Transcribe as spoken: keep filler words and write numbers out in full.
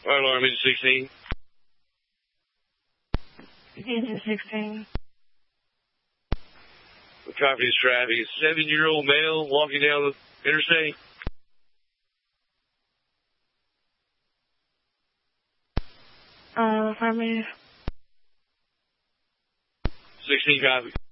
Fire alarm, engine sixteen. Engine sixteen. Copy this traffic. A seven-year-old male walking down the interstate. Uh, affirmative. sixteen copy.